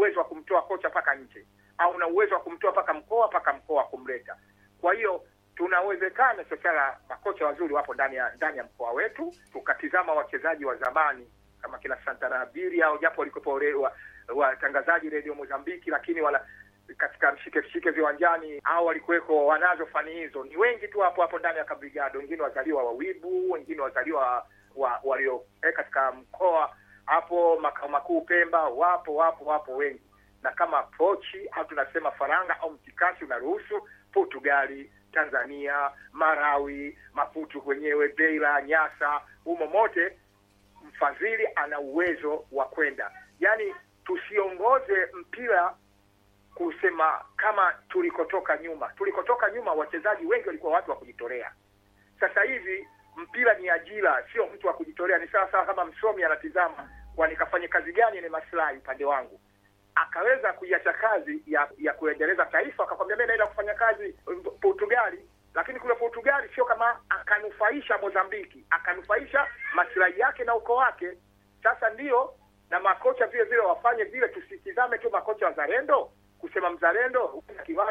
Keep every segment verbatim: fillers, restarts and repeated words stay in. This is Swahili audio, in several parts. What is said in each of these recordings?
uwezo wa kumtoa kocha paka nje, au una uwezo wa kumtoa paka mkoa paka mkoa kumleta. Kwa hiyo tunawezekana sasa makocha wazuri wapo ndani ya ndani ya mkoa wetu. Tukatizama wachezaji wa zamani kama kina Santana Abiri au japo walikuwa watangazaji wa Radio Mozambiki, lakini wala katika mshike shike viwanjani au walikuweko wanazo fani hizo ni wengi tu hapo hapo ndani ya Kabrigado. Wengine wazaliwa wa Wibu, wengine wazaliwa wa walio eh, katika mkoa hapo makao makuu Pemba, wapo wapo wapo wengi. Na kama pochi au tunasema faranga au mtikasi unaruhusu, Portugali, Tanzania, Marawi, Maputo wenyewe, Beira, Nyasa, humo mote mfadhili ana uwezo wa kwenda. Yaani tusiongoze mpira kusema kama tulikotoka nyuma. Tulikotoka nyuma wachezaji wengi walikuwa watu wa kujitolea. Sasa hivi mpira ni ajira, sio mtu wa kujitolea. Ni sawa sawa kama msomi anatizama kwa nikafanye kazi gani ni maslahi upande wangu. Akaweza kuiacha kazi ya ya kuendeleza taifa, akakwambia mimi naenda kufanya kazi Portugali, lakini kule Portugali sio kama akanufaisha Mozambiki, akanufaisha maslahi yake na ukoo wake. Sasa ndio na makocha vile vile wafanye vile, tusitizame tu makocha wazalendo kusema mzalendo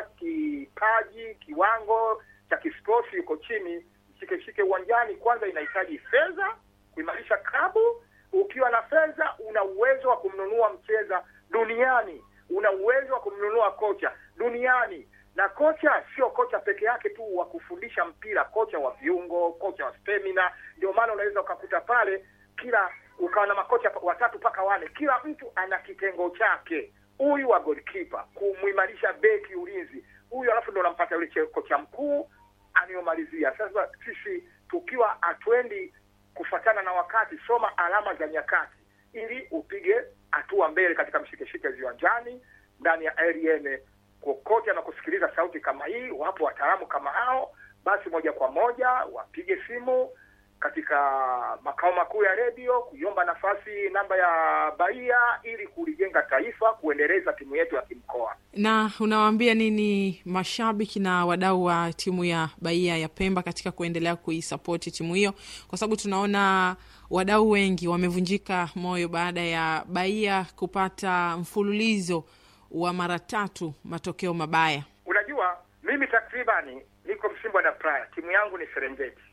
kipaji kiwango cha kisporti yuko chini, shike shike uwanjani. Kwanza inahitaji fedha kuimarisha klabu. Ukiwa na fedha una uwezo wa kumnunua mcheza duniani, una uwezo wa kumnunua kocha duniani. Na kocha sio kocha peke yake tu wa kufundisha mpira, kocha wa viungo, kocha wa stamina. Ndio maana unaweza ukakuta pale kila ukawa na makocha watatu paka wane, kila mtu ana kitengo chake. Huyu wa goalkeeper kumuimarisha beki ulinzi, huyu alafu ndio unampata yule kocha mkuu anayomalizia. Sasa sisi tukiwa atwendi kufuatana na wakati, soma alama za nyakati ili upige hatua mbele katika mshikeshike viwanjani ndani ya R M. Kokote na kusikiliza sauti kama hii, wapo wataalamu kama hao, basi moja kwa moja wapige simu katika makao makuu ya radio kuiomba nafasi namba ya Bahia ili kulijenga taifa, kuendeleza timu yetu ya kimkoa. Na unawaambia nini mashabiki na wadau wa timu ya Bahia ya Pemba katika kuendelea kuisupport timu hiyo, kwa sababu tunaona wadau wengi wamevunjika moyo baada ya Bahia kupata mfululizo wa mara tatu matokeo mabaya? Unajua mimi takribani niko Msimbo na Praia, timu yangu ni Serengeti.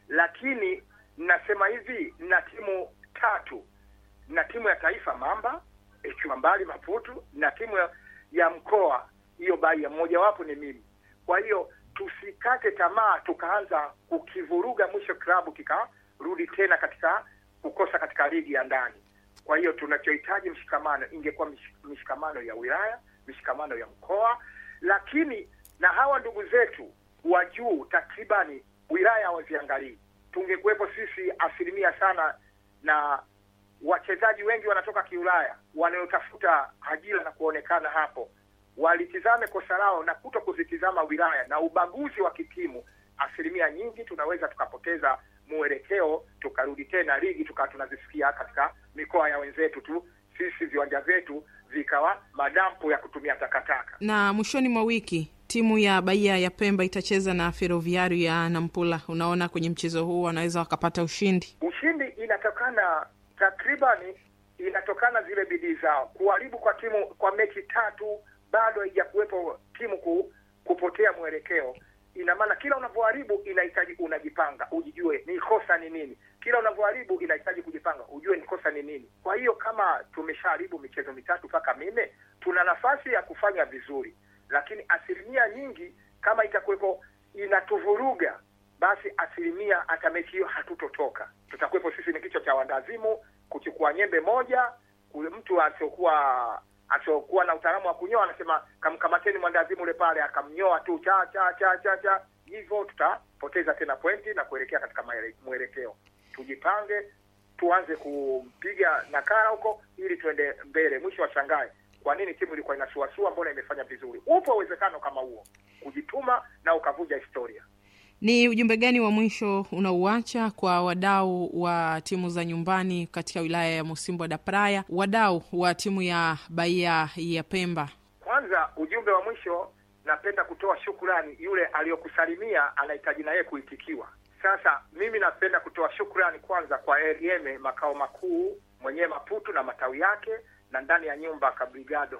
Lakini nasema hivi, na timu tatu, na timu ya taifa Mamba, Echuambali Maputo, na timu ya, ya mkoa hiyo Bahia, mmoja wapo ni mimi. Kwa hiyo tusikate tamaa tukaanza kukivuruga mwisho klabu kikarudi tena katika kukosa katika ligi ya ndani. Kwa hiyo tunachohitaji mshikamano, ingekuwa mshikamano ya wilaya, mshikamano ya mkoa, lakini na hawa ndugu zetu wa juu takribani wilaya waziangalie. Tungekuwepo sisi asilimia sana, na wachezaji wengi wanatoka kiulaya wanaotafuta ajira na kuonekana hapo, walitizame kosa lao na kuto kuzitizama wilaya na ubaguzi wa kitimu. Asilimia nyingi tunaweza tukapoteza mwelekeo, tukarudi tena ligi tukawa tunazisikia katika mikoa ya wenzetu tu, sisi viwanja vyetu vikawa madampo ya kutumia takataka. Na mwishoni mwa wiki timu ya Bahia ya Pemba itacheza na Ferroviario ya Nampula. Unaona kwenye mchezo huu wanaweza wakapata ushindi? Ushindi inatokana takribani, inatokana zile bidii zao. Kuharibu kwa timu kwa mechi tatu bado haijakuwepo timu ku, kupotea mwelekeo. Ina maana kila unavyoharibu inahitaji unajipanga, ujijue ni kosa ni nini. Kila unavyoharibu inahitaji kujipanga, ujue ni kosa ni nini. Kwa hiyo kama tumeshaharibu michezo mitatu mpaka minne, tuna nafasi ya kufanya vizuri. Lakini asilimia nyingi kama itakuwepo inatuvuruga, basi asilimia hata mechi hiyo hatutotoka. Tutakuwepo sisi ni kichwa cha wandazimu kuchukua nyembe moja, mtu asiokuwa asiokuwa na utaalamu wa kunyoa anasema kamkamateni mwandazimu ule pale akamnyoa tu cha cha cha cha cha, hivyo tutapoteza tena pointi na kuelekea katika mwelekeo. Tujipange, tuanze kumpiga nakara huko ili tuende mbele, mwisho wa shangae kwa nini timu ilikuwa inasuasua, mbona imefanya vizuri. Upo uwezekano kama huo, kujituma na ukavuja historia. Ni ujumbe gani wa mwisho unauacha kwa wadau wa timu za nyumbani katika wilaya ya Msimbo da Praia, wadau wa timu ya Bahia ya Pemba? Kwanza ujumbe wa mwisho, napenda kutoa shukrani. Yule aliyokusalimia anahitaji na yeye kuitikiwa. Sasa mimi napenda kutoa shukrani kwanza kwa R M makao makuu mwenyewe Maputo na matawi yake, na ndani ya nyumba Kabrigado